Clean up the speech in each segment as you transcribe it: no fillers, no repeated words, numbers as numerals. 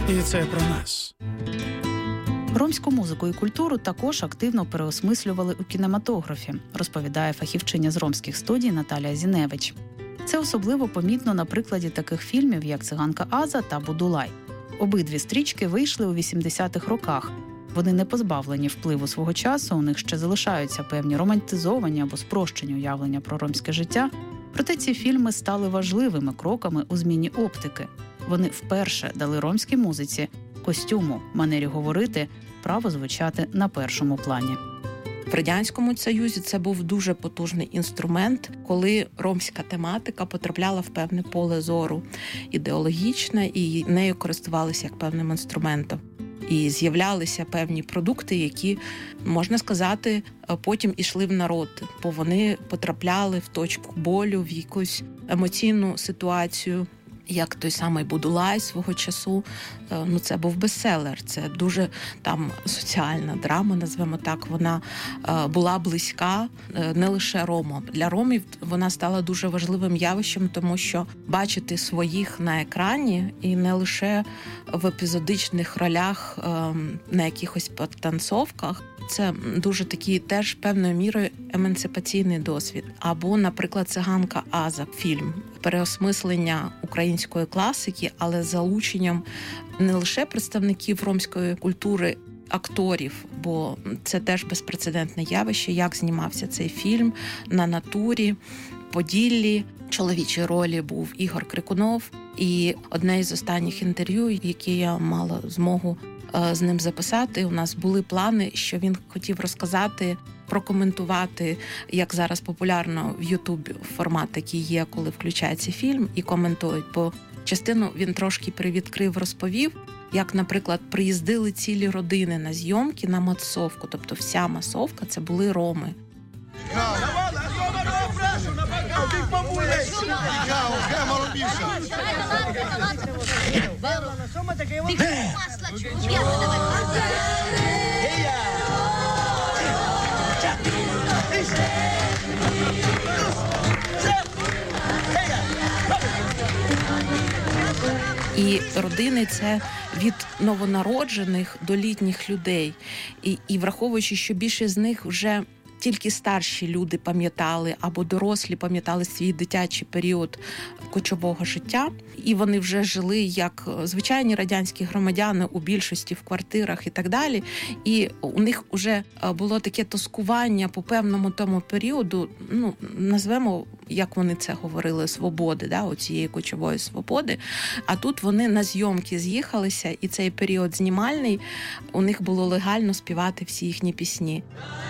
І це про нас. Ромську музику і культуру також активно переосмислювали у кінематографі, розповідає фахівчиня з ромських студій Наталія Зіневич. Це особливо помітно на прикладі таких фільмів, як «Циганка Аза» та «Будулай». Обидві стрічки вийшли у 80-х роках. Вони не позбавлені впливу свого часу, у них ще залишаються певні романтизовані або спрощені уявлення про ромське життя. Проте ці фільми стали важливими кроками у зміні оптики. Вони вперше дали ромській музиці, костюму, манері говорити, право звучати на першому плані. В Радянському Союзі це був дуже потужний інструмент, коли ромська тематика потрапляла в певне поле зору ідеологічне, і нею користувалися як певним інструментом. І з'являлися певні продукти, які, можна сказати, потім ішли в народ, бо вони потрапляли в точку болю, в якусь емоційну ситуацію. Як той самий «Будулай» свого часу, це був бестселер. Це дуже там соціальна драма, назвемо так. Вона була близька не лише ромам. Для ромів вона стала дуже важливим явищем, тому що бачити своїх на екрані і не лише в епізодичних ролях на якихось танцовках. Це дуже такий теж певною мірою емансипаційний досвід. Або, наприклад, «Циганка Аза» фільм. Переосмислення української класики, але з залученням не лише представників ромської культури, акторів, бо це теж безпрецедентне явище, як знімався цей фільм на натурі, Поділлі. Чоловічій ролі був Ігор Крикунов. І одне із останніх інтерв'ю, які я мала змогу з ним записати, у нас були плани, що він хотів розказати, прокоментувати, як зараз популярно в Ютубі формат такий є, коли включається фільм і коментують. Бо частину він трошки привідкрив, розповів, як, наприклад, приїздили цілі родини на зйомки на масовку. Тобто вся масовка – це були роми. І родини – це від новонароджених до літніх людей. І враховуючи, що більшість з них вже тільки старші люди пам'ятали або дорослі пам'ятали свій дитячий період кочового життя, і вони вже жили як звичайні радянські громадяни у більшості в квартирах і так далі. І у них вже було таке тоскування по певному тому періоду, назвемо, як вони це говорили, свободи, оцієї кочової свободи. А тут вони на зйомки з'їхалися, і цей період знімальний, у них було легально співати всі їхні пісні.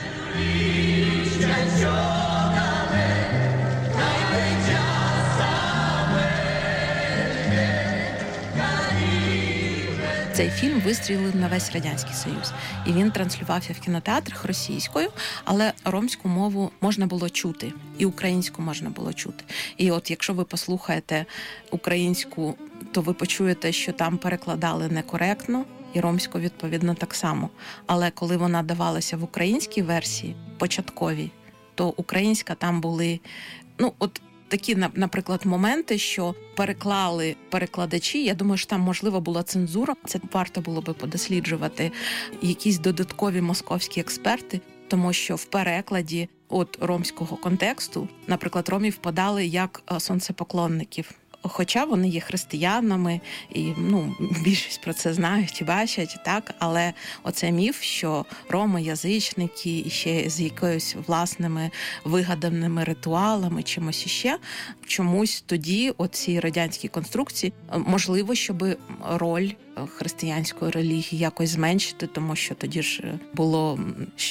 Цей фільм вистрілив на весь Радянський Союз. І він транслювався в кінотеатрах російською, але ромську мову можна було чути, і українську можна було чути. І от якщо ви послухаєте українську, то ви почуєте, що там перекладали некоректно, і ромську, відповідно, так само. Але коли вона давалася в українській версії, початковій, то українська там були, такі, наприклад, моменти, що переклали перекладачі. Я думаю, що там, можливо, була цензура. Це варто було би подосліджувати якісь додаткові московські експерти, тому що в перекладі ромського контексту, наприклад, ромів подали як сонцепоклонників. Хоча вони є християнами, і більшість про це знають і бачать, так, але оцей міф, що роми язичники і ще з якоюсь власними вигаданими ритуалами, чимось іще, чомусь тоді оці радянські конструкції, можливо, щоб роль християнської релігії якось зменшити, тому що тоді ж було